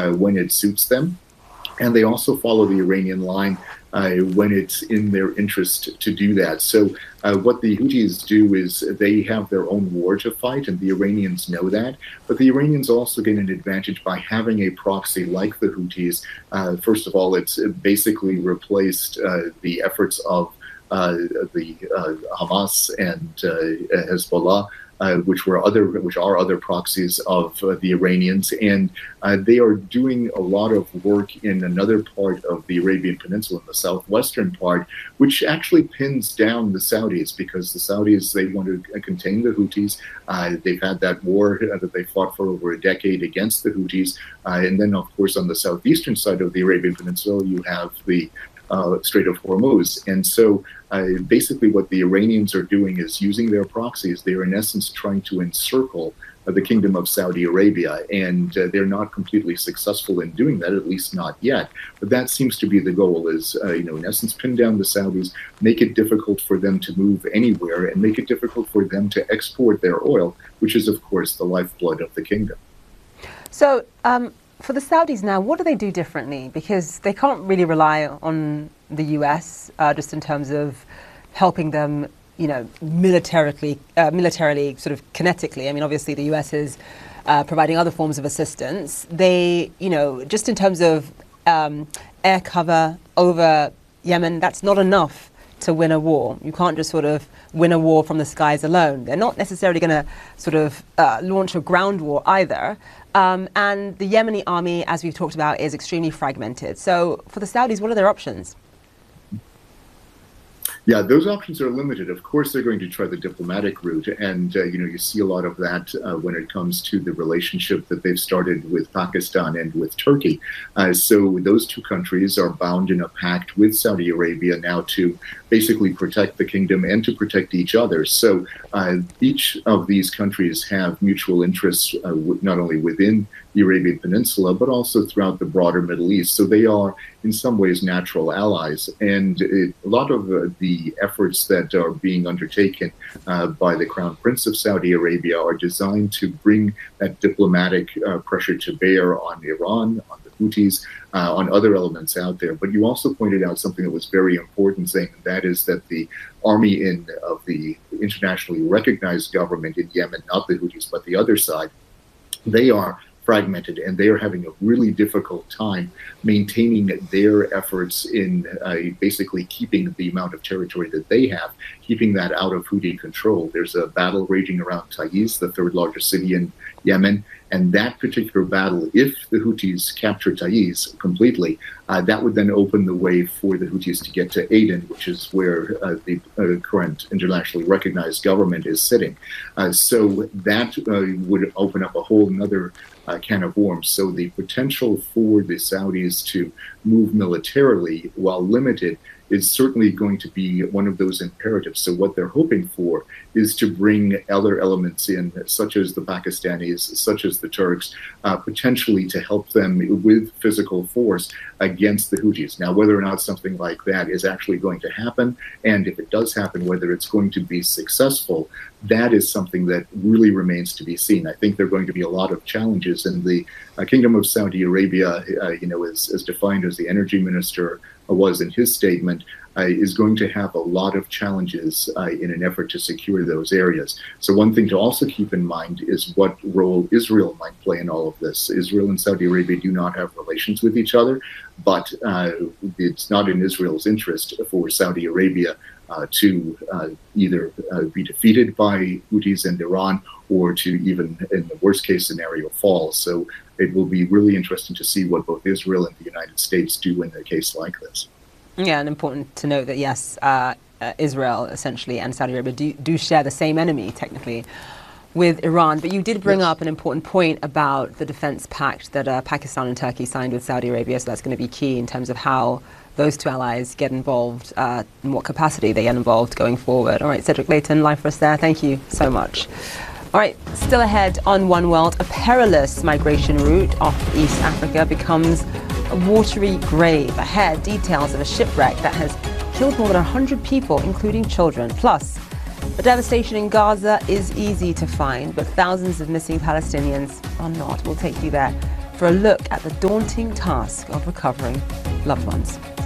when it suits them. And they also follow the Iranian line when it's in their interest to do that. So what the Houthis do is they have their own war to fight, and the Iranians know that. But the Iranians also gain an advantage by having a proxy like the Houthis. First of all, it's basically replaced the efforts of the Hamas and Hezbollah, which are other proxies of the Iranians, and they are doing a lot of work in another part of the Arabian Peninsula, in the southwestern part, which actually pins down the Saudis, because the Saudis, they want to contain the Houthis. They've had that war that they fought for over a decade against the Houthis, and then of course on the southeastern side of the Arabian Peninsula you have the Strait of Hormuz. And so basically what the Iranians are doing is using their proxies. They are in essence trying to encircle the Kingdom of Saudi Arabia, and they're not completely successful in doing that, at least not yet. But that seems to be the goal, is in essence pin down the Saudis, make it difficult for them to move anywhere, and make it difficult for them to export their oil, which is of course the lifeblood of the kingdom. So for the Saudis now, what do they do differently? Because they can't really rely on the US just in terms of helping them, militarily, sort of kinetically. I mean, obviously the US is providing other forms of assistance. They, just in terms of air cover over Yemen, that's not enough to win a war. You can't just sort of win a war from the skies alone. They're not necessarily going to sort of launch a ground war either. And the Yemeni army, as we've talked about, is extremely fragmented. So for the Saudis, what are their options? Yeah, those options are limited. Of course, they're going to try the diplomatic route. And, you see a lot of that when it comes to the relationship that they've started with Pakistan and with Turkey. So those two countries are bound in a pact with Saudi Arabia now to basically protect the kingdom and to protect each other. So each of these countries have mutual interests, not only within the Arabian Peninsula, but also throughout the broader Middle East. So they are, in some ways, natural allies. And a lot of the efforts that are being undertaken by the Crown Prince of Saudi Arabia are designed to bring that diplomatic pressure to bear on Iran, on the Houthis, on other elements out there. But you also pointed out something that was very important, saying that is that the army of the internationally recognized government in Yemen, not the Houthis, but the other side, they are fragmented, and they are having a really difficult time maintaining their efforts in basically keeping the amount of territory that they have, keeping that out of Houthi control. There's a battle raging around Taiz, the third largest city in Yemen, and that particular battle, if the Houthis capture Taiz completely, that would then open the way for the Houthis to get to Aden, which is where the current internationally recognized government is sitting. So that would open up a whole nother can of worms. So the potential for the Saudis to move militarily, while limited, is certainly going to be one of those imperatives. So what they're hoping for is to bring other elements in, such as the Pakistanis, such as the Turks, potentially to help them with physical force against the Houthis. Now, whether or not something like that is actually going to happen, and if it does happen, whether it's going to be successful, that is something that really remains to be seen. I think there are going to be a lot of challenges, and the Kingdom of Saudi Arabia, as defined as the energy minister was in his statement, is going to have a lot of challenges in an effort to secure those areas. So one thing to also keep in mind is what role Israel might play in all of this. Israel and Saudi Arabia do not have relations with each other, but it's not in Israel's interest for Saudi Arabia to either be defeated by Houthis and Iran, or to even, in the worst case scenario, fall. So it will be really interesting to see what both Israel and the United States do in a case like this. Yeah, and important to note that, yes, Israel essentially and Saudi Arabia do share the same enemy, technically, with Iran. But you did bring up an important point about the defense pact that Pakistan and Turkey signed with Saudi Arabia. So that's going to be key in terms of how those two allies get involved, in what capacity they get involved going forward. All right, Cedric Layton, live for us there. Thank you so much. All right, still ahead on One World, a perilous migration route off East Africa becomes a watery grave. Ahead, details of a shipwreck that has killed more than 100 people, including children. Plus, the devastation in Gaza is easy to find, but thousands of missing Palestinians are not. We'll take you there for a look at the daunting task of recovering loved ones.